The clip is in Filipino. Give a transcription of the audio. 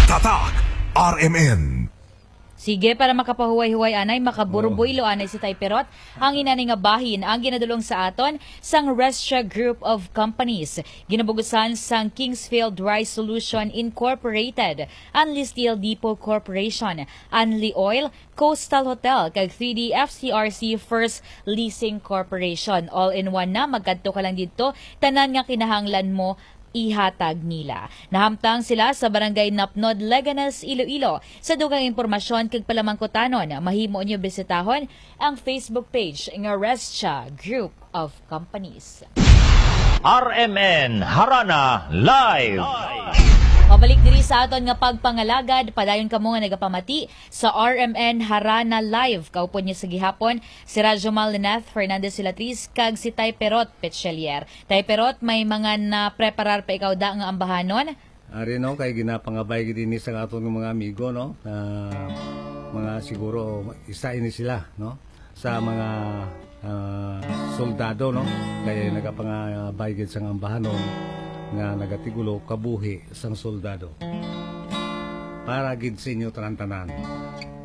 Tatak RMN. Sige, para makapahuway-huway anay, makaburboy lo anay si Tayperot, ang inani nga bahin ang ginadulong sa aton sang Restia Group of Companies. Ginabugusan sang Kingsfield Rice Solution Incorporated, Anli Steel Depot Corporation, Anli Oil, Coastal Hotel, kag 3D FCRC First Leasing Corporation. All-in-one na, magkadto ka lang dito, tanan nga kinahanglan mo ihatag nila. Nahamtang sila sa Barangay Napnod, Leganes, Iloilo. Sa dugang impormasyon kag palamangkotanon, mahimo niyo bisitahon ang Facebook page ng Restia Group of Companies. RMN Harana Live. Mabalik diri sa aton nga pagpangalagad, padayon kamo nga nagapamati sa RMN Harana Live. Kaupo niya sa gihapon si Rajomal Lineth Fernandez Silatriz kag si Tayperot Petchelier. Tayperot, may mga na-preparar pa ikaw da nga ambahanon? Ari no, kay ginapangabay din sa aton ng mga amigo, no? Mga siguro isa ini sila, no? Sa mga soldado, no? Kaya nagapangabay gid sa ambahanon nga nagatigulo kabuhi sang soldado para gid sa inyo tanan-tanan.